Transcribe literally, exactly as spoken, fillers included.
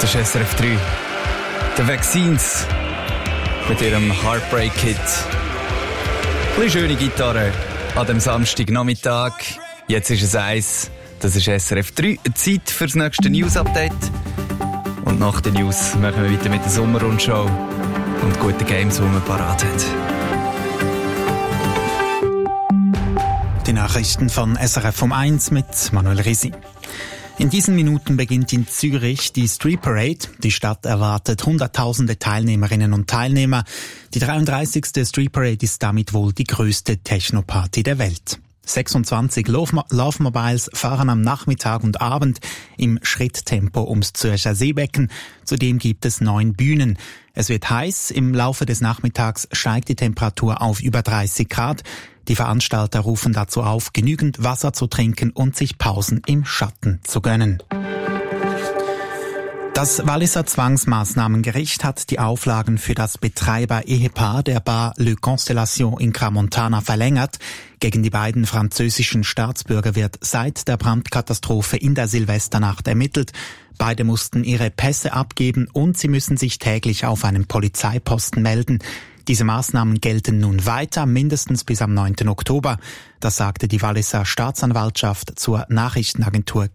Das ist S R F drei. The Vaccines mit ihrem Heartbreak-Hit. Ein bisschen schöne Gitarre an dem Samstagnachmittag. Jetzt ist es eins. Das ist S R F drei. Zeit für das nächste News-Update. Und nach den News machen wir weiter mit der Sommerrundschau und guten Games, die wir parat haben. Die Nachrichten von S R F um eins mit Manuel Risi. In diesen Minuten beginnt in Zürich die Street Parade. Die Stadt erwartet hunderttausende Teilnehmerinnen und Teilnehmer. Die dreiunddreißigste Street Parade ist damit wohl die größte Techno-Party der Welt. sechsundzwanzig Love Mobiles fahren am Nachmittag und Abend im Schritttempo ums Zürcher Seebecken. Zudem gibt es neun Bühnen. Es wird heiß. Im Laufe des Nachmittags steigt die Temperatur auf über dreißig Grad. Die Veranstalter rufen dazu auf, genügend Wasser zu trinken und sich Pausen im Schatten zu gönnen. Das Walliser Zwangsmaßnahmengericht hat die Auflagen für das Betreiber-Ehepaar der Bar Le Constellation in Crans-Montana verlängert. Gegen die beiden französischen Staatsbürger wird seit der Brandkatastrophe in der Silvesternacht ermittelt. Beide mussten ihre Pässe abgeben und sie müssen sich täglich auf einem Polizeiposten melden. Diese Maßnahmen gelten nun weiter, mindestens bis am neunten Oktober. Das sagte die Walliser Staatsanwaltschaft zur Nachrichtenagentur